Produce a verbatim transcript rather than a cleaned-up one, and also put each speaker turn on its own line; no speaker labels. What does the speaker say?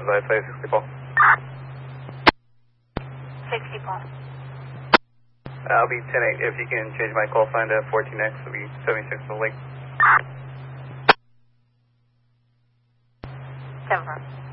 by say sixty Paul.
sixty Paul.
I'll be ten eight. If you can change my call sign to fourteen X, it'll be seventy-six to the lake.
seven four.